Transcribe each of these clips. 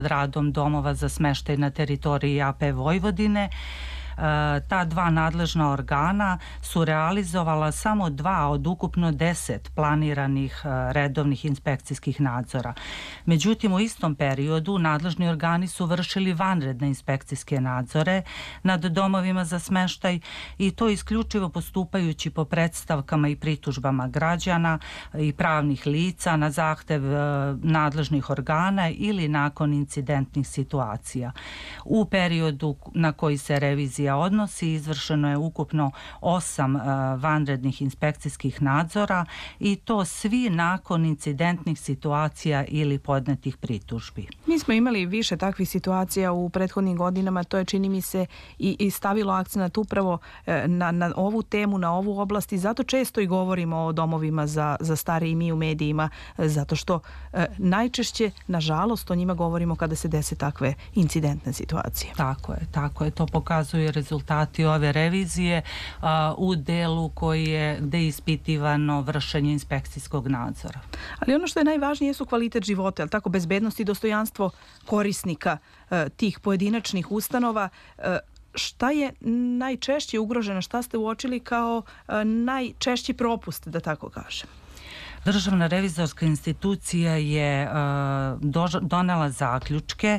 radom domova za smeštaj na teritoriji AP Vojvodine. Ta dva nadležna organa su realizovala samo 2 od ukupno 10 planiranih redovnih inspekcijskih nadzora. Međutim, u istom periodu nadležni organi su vršili vanredne inspekcijske nadzore nad domovima za smeštaj i to isključivo postupajući po predstavkama i pritužbama građana i pravnih lica na zahtev nadležnih organa ili nakon incidentnih situacija. U periodu na koji se revizija odnosi izvršeno je ukupno 8 vanrednih inspekcijskih nadzora i to svi nakon incidentnih situacija ili podnetih pritužbi. Mi smo imali više takvih situacija u prethodnim godinama, to je čini mi se i stavilo akcenat upravo na ovu temu, na ovu oblast i zato često i govorimo o domovima za starije i mi u medijima, zato što najčešće, nažalost, o njima govorimo kada se dese takve incidentne situacije. Tako je, to pokazuje rezultati ove revizije u delu gde je ispitivano vršenje inspekcijskog nadzora. Ali ono što je najvažnije su kvalitet života, tako, bezbednost i dostojanstvo korisnika tih pojedinačnih ustanova. Šta je najčešće ugroženo, šta ste uočili kao najčešći propust, da tako kažem? Državna revizorska institucija je donela zaključke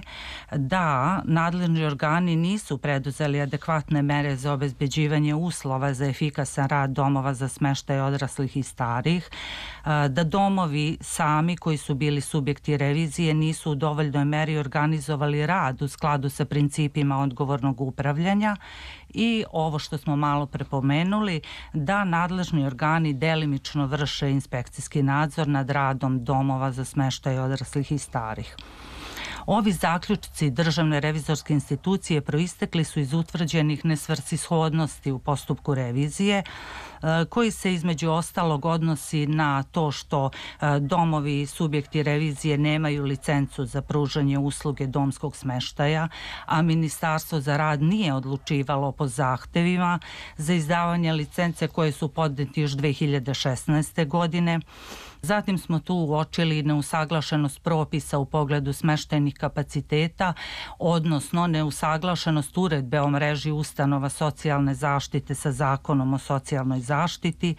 da nadležni organi nisu preduzeli adekvatne mere za obezbeđivanje uslova za efikasan rad domova za smeštaj odraslih i starih, da domovi sami koji su bili subjekti revizije nisu u dovoljnoj meri organizovali rad u skladu sa principima odgovornog upravljanja i ovo što smo malo prepomenuli, da nadležni organi delimično vrše inspekcijski nadzor nad radom domova za smeštaj odraslih i starih. Ovi zaključci Državne revizorske institucije proistekli su iz utvrđenih nesvrsishodnosti u postupku revizije, koji se između ostalog odnosi na to što domovi i subjekti revizije nemaju licencu za pružanje usluge domskog smeštaja, a Ministarstvo za rad nije odlučivalo po zahtevima za izdavanje licence koje su podneti još 2016. godine. Zatim smo tu uočili neusaglašenost propisa u pogledu smeštajnih kapaciteta, odnosno neusaglašenost uredbe o mreži ustanova socijalne zaštite sa Zakonom o socijalnoj zaštiti.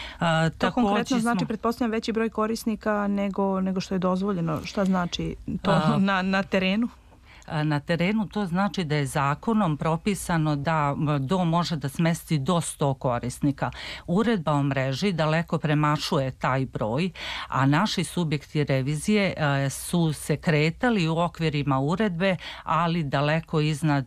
To konkretno znači, pretpostavljam, veći broj korisnika nego što je dozvoljeno. Šta znači to na terenu? Na terenu to znači da je zakonom propisano da dom može da smesti do 100 korisnika. Uredba o mreži daleko premašuje taj broj, a naši subjekti revizije su se kretali u okvirima uredbe, ali daleko iznad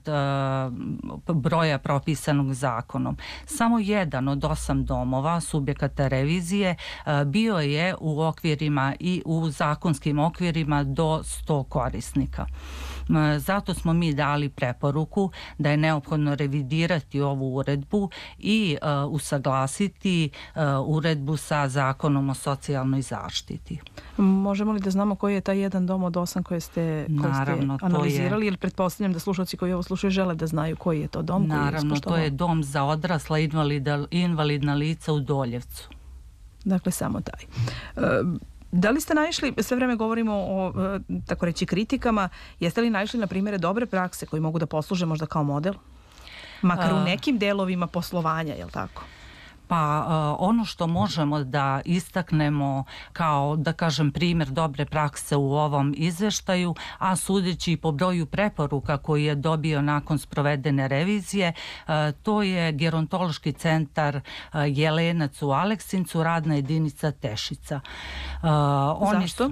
broja propisanog zakonom. Samo jedan od 8 domova subjekata revizije bio je u okvirima i u zakonskim okvirima do 100 korisnika. Zato smo mi dali preporuku da je neophodno revidirati ovu uredbu i usaglasiti uredbu sa Zakonom o socijalnoj zaštiti. Možemo li da znamo koji je taj jedan dom od 8 koje ste analizirali? Ili pretpostavljam da slušalci koji ovo slušaju žele da znaju koji je to dom? Naravno, to je dom za odrasla invalidna lica u Doljevcu. Dakle, samo taj. Da li ste naišli, sve vreme govorimo o, tako reći, kritikama, jeste li naišli na primjere dobre prakse koji mogu da posluže možda kao model? Makar u nekim delovima poslovanja, je li tako? Pa ono što možemo da istaknemo kao, da kažem, primjer dobre prakse u ovom izveštaju, a sudeći po broju preporuka koji je dobio nakon sprovedene revizije, to je Gerontološki centar Jelenac u Aleksincu, radna jedinica Tešica. Zašto?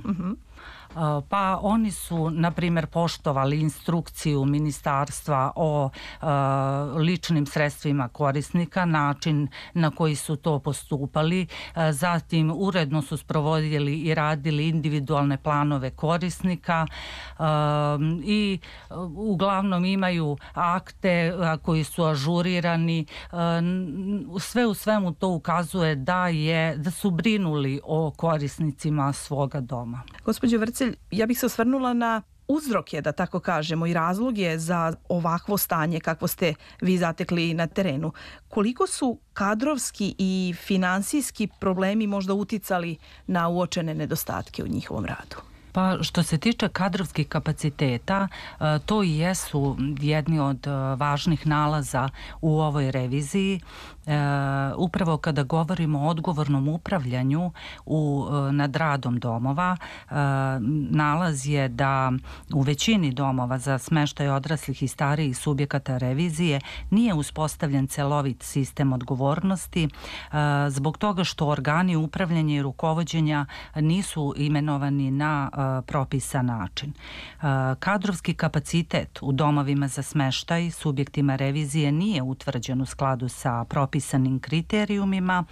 Pa oni su, na primjer, poštovali instrukciju ministarstva o ličnim sredstvima korisnika, način na koji su to postupali. Zatim uredno su sprovodili i radili individualne planove korisnika i uglavnom imaju akte koji su ažurirani. Sve u svemu to ukazuje da su brinuli o korisnicima svoga doma. Gospođo Vrcelj, ja bih se osvrnula na uzroke, da tako kažemo, i razloge za ovakvo stanje kakvo ste vi zatekli na terenu. Koliko su kadrovski i finansijski problemi možda uticali na uočene nedostatke u njihovom radu? Pa što se tiče kadrovskih kapaciteta, to i jesu jedni od važnih nalaza u ovoj reviziji. Upravo kada govorimo o odgovornom upravljanju nad radom domova, nalaz je da u većini domova za smeštaj odraslih i starijih subjekata revizije nije uspostavljen celovit sistem odgovornosti zbog toga što organi upravljanja i rukovođenja nisu imenovani na propisan način. Kadrovski kapacitet u domovima za smeštaj subjektima revizije nije utvrđen u skladu sa propisanim kriterijumima,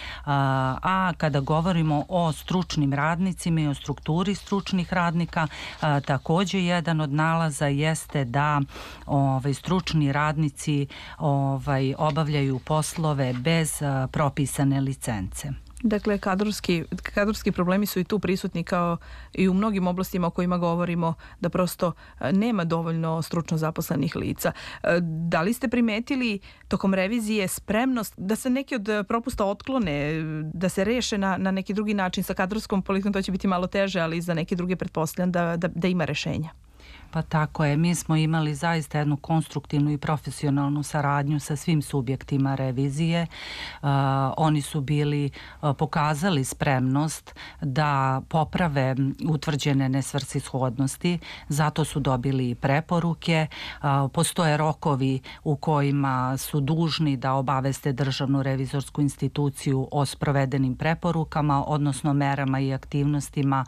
a kada govorimo o stručnim radnicima i o strukturi stručnih radnika, takođe jedan od nalaza jeste da stručni radnici obavljaju poslove bez propisane licence. Dakle, kadrovski problemi su i tu prisutni kao i u mnogim oblastima o kojima govorimo, da prosto nema dovoljno stručno zaposlenih lica. Da li ste primetili tokom revizije spremnost da se neki od propusta otklone, da se reše na neki drugi način sa kadrovskom politikom? To će biti malo teže, ali za neke druge pretpostavljam da ima rešenja. Pa tako je. Mi smo imali zaista jednu konstruktivnu i profesionalnu saradnju sa svim subjektima revizije. Oni su pokazali spremnost da poprave utvrđene nesvrsishodnosti, zato su dobili i preporuke. Postoje rokovi u kojima su dužni da obaveste Državnu revizorsku instituciju o sprovedenim preporukama, odnosno merama i aktivnostima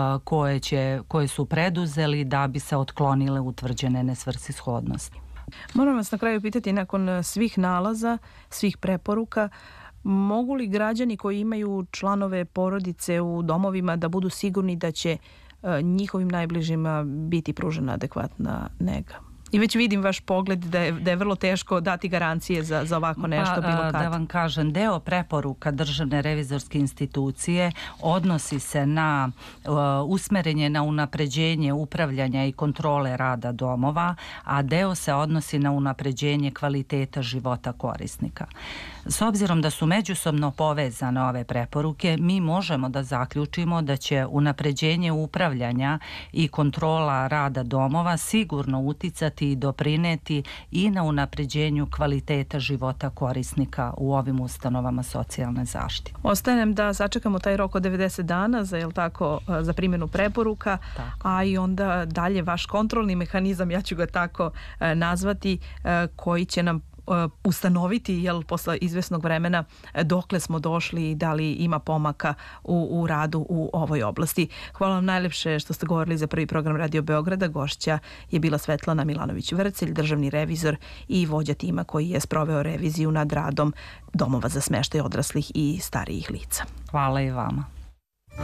koje su preduzeli da bi se otklonile utvrđene nesvrsishodnosti. Moram vas na kraju pitati, nakon svih nalaza, svih preporuka, mogu li građani koji imaju članove porodice u domovima da budu sigurni da će njihovim najbližima biti pružena adekvatna nega? I već vidim vaš pogled da je vrlo teško dati garancije za ovako nešto bilo kad. Da vam kažem, deo preporuka Državne revizorske institucije odnosi se na usmerenje na unapređenje upravljanja i kontrole rada domova, a deo se odnosi na unapređenje kvaliteta života korisnika. S obzirom da su međusobno povezane ove preporuke, mi možemo da zaključimo da će unapređenje upravljanja i kontrola rada domova sigurno uticati i doprineti i na unapređenju kvaliteta života korisnika u ovim ustanovama socijalne zaštite. Ostaje nam da sačekamo taj rok od 90 dana za primjenu preporuka, a i onda dalje vaš kontrolni mehanizam, ja ću ga tako nazvati, koji će nam ustanoviti posle izvesnog vremena dokle smo došli i da li ima pomaka u radu u ovoj oblasti. Hvala vam najlepše što ste govorili za Prvi program Radio Beograda. Gošća je bila Svetlana Milanović-Vrcelj, državni revizor i vođa tima koji je sproveo reviziju nad radom domova za smeštaj odraslih i starijih lica. Hvala i vama.